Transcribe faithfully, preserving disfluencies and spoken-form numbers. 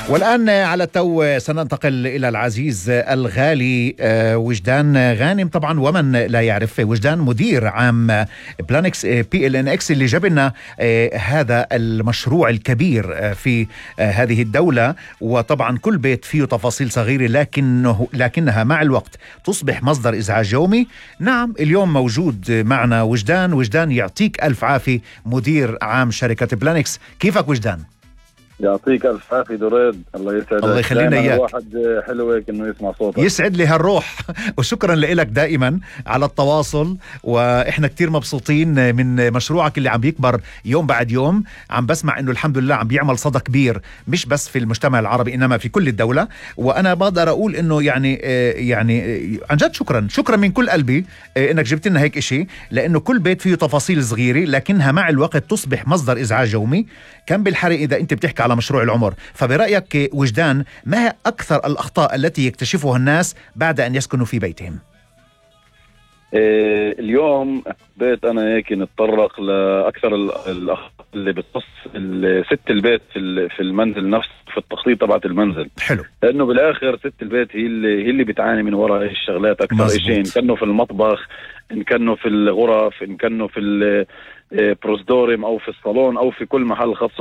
والآن على التو سننتقل إلى العزيز الغالي وجدان غانم. طبعا ومن لا يعرف وجدان مدير عام بلانكس بي ال ان اكس اللي جاب لنا هذا المشروع الكبير في هذه الدولة. وطبعا كل بيت فيه تفاصيل صغيرة لكنه لكنها مع الوقت تصبح مصدر إزعاج يومي. نعم اليوم موجود معنا وجدان. وجدان يعطيك ألف عافية، مدير عام شركة بلانكس. كيفك وجدان؟ يعطيك ألف عافية دريد. الله يسعدك. الله يخلينا إياك. الواحد حلو هيك إنه يسمع صوتك. يسعد لي هالروح وشكرا لك دائما على التواصل. وإحنا كتير مبسوطين من مشروعك اللي عم بيكبر يوم بعد يوم. عم بسمع إنه الحمد لله عم بيعمل صدى كبير مش بس في المجتمع العربي إنما في كل الدولة. وأنا بقدر أقول إنه يعني يعني عن جد شكرا شكرا من كل قلبي إنك جبت لنا هيك إشي، لأنه كل بيت فيه تفاصيل صغيرة لكنها مع الوقت تصبح مصدر إزعاج يومي. كم بالحري إذا أنت بتحكي على مشروع العمر. فبرأيك وجدان ما هي أكثر الأخطاء التي يكتشفها الناس بعد أن يسكنوا في بيتهم؟ إيه اليوم بيت أنا هيك نتطرق لأكثر الأخطاء اللي بتص ست البيت في في المنزل نفسه، في التخطيط تبعت المنزل. حلو. لأنه بالآخر ست البيت هي اللي هي اللي بتعاني من وراء هاي الشغلات أكثر شيء، إن كانوا في المطبخ، إن كانوا في الغرف، إن كانوا في البروسدوريم أو في الصالون أو في كل محل خاص